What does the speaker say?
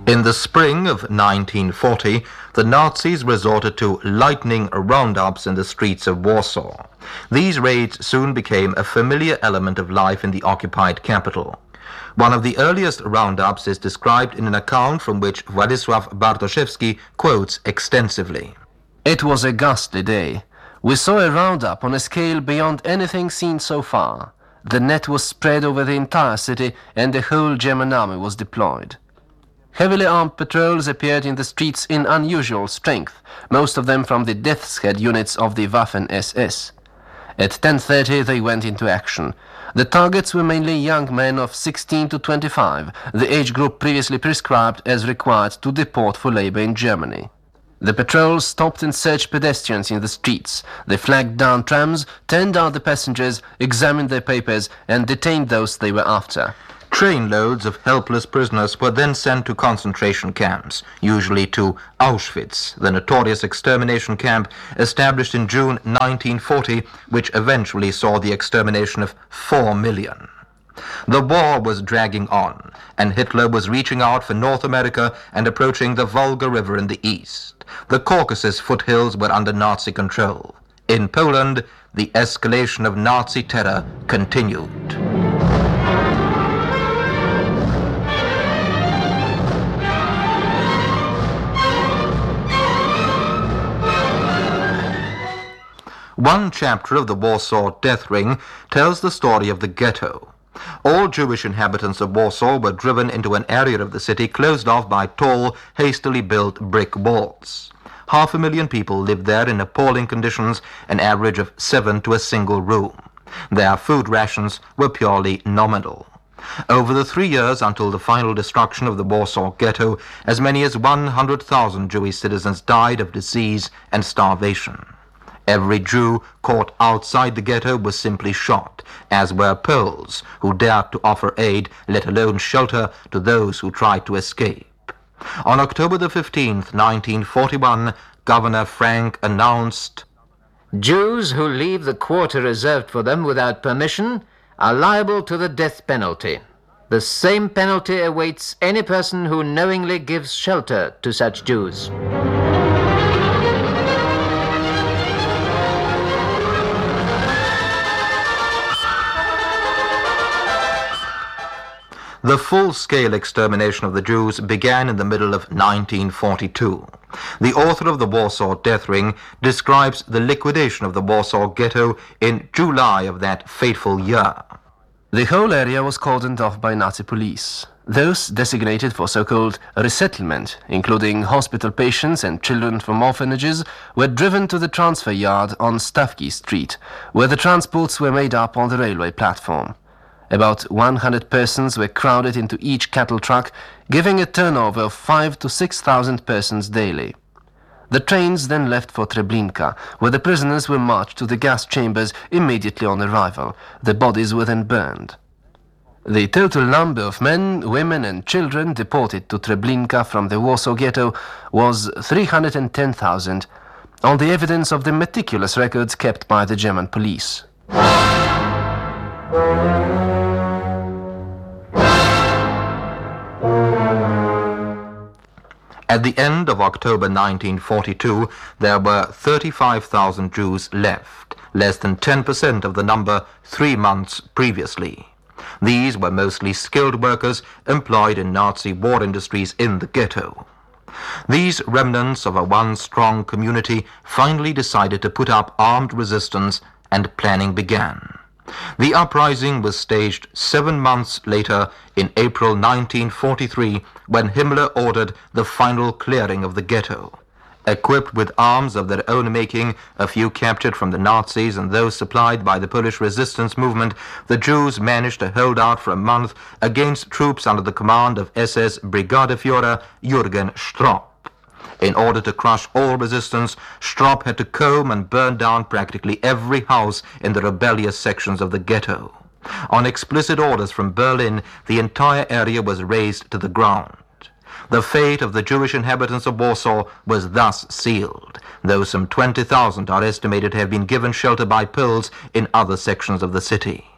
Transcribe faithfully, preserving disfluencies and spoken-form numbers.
In the spring of nineteen forty, the Nazis resorted to lightning roundups in the streets of Warsaw. These raids soon became a familiar element of life in the occupied capital. One of the earliest roundups is described in an account from which Władysław Bartoszewski quotes extensively. It was a ghastly day. We saw a roundup on a scale beyond anything seen so far. The net was spread over the entire city and the whole German army was deployed. Heavily armed patrols appeared in the streets in unusual strength, most of them from the Death's Head units of the Waffen S S. At ten thirty they went into action. The targets were mainly young men of sixteen to twenty-five, the age group previously prescribed as required to deport for labor in Germany. The patrols stopped and searched pedestrians in the streets. They flagged down trams, turned out the passengers, examined their papers and detained those they were after. Trainloads of helpless prisoners were then sent to concentration camps, usually to Auschwitz, the notorious extermination camp established in June nineteen forty, which eventually saw the extermination of four million. The war was dragging on, and Hitler was reaching out for North America and approaching the Volga River in the east. The Caucasus foothills were under Nazi control. In Poland, the escalation of Nazi terror continued. One chapter of the Warsaw Death Ring tells the story of the ghetto. All Jewish inhabitants of Warsaw were driven into an area of the city closed off by tall, hastily built brick walls. Half a million people lived there in appalling conditions, an average of seven to a single room. Their food rations were purely nominal. Over the three years until the final destruction of the Warsaw Ghetto, as many as one hundred thousand Jewish citizens died of disease and starvation. Every Jew caught outside the ghetto was simply shot, as were Poles who dared to offer aid, let alone shelter, to those who tried to escape. On October the fifteenth, nineteen forty-one, Governor Frank announced, "Jews who leave the quarter reserved for them without permission are liable to the death penalty. The same penalty awaits any person who knowingly gives shelter to such Jews." The full-scale extermination of the Jews began in the middle of nineteen forty-two. The author of the Warsaw Death Ring describes the liquidation of the Warsaw Ghetto in July of that fateful year. The whole area was cordoned off by Nazi police. Those designated for so-called resettlement, including hospital patients and children from orphanages, were driven to the transfer yard on Stawki Street, where the transports were made up on the railway platform. About one hundred persons were crowded into each cattle truck, giving a turnover of five to six thousand persons daily. The trains then left for Treblinka, where the prisoners were marched to the gas chambers immediately on arrival. The bodies were then burned. The total number of men, women and children deported to Treblinka from the Warsaw Ghetto was three hundred ten thousand, on the evidence of the meticulous records kept by the German police. At the end of October nineteen forty-two, there were thirty-five thousand Jews left, less than ten percent of the number three months previously. These were mostly skilled workers employed in Nazi war industries in the ghetto. These remnants of a once strong community finally decided to put up armed resistance, and planning began. The uprising was staged seven months later in April nineteen forty-three, when Himmler ordered the final clearing of the ghetto. Equipped with arms of their own making, a few captured from the Nazis and those supplied by the Polish resistance movement, the Jews managed to hold out for a month against troops under the command of S S Brigadeführer Jürgen Stropp. In order to crush all resistance, Stropp had to comb and burn down practically every house in the rebellious sections of the ghetto. On explicit orders from Berlin, the entire area was razed to the ground. The fate of the Jewish inhabitants of Warsaw was thus sealed, though some twenty thousand are estimated to have been given shelter by Poles in other sections of the city.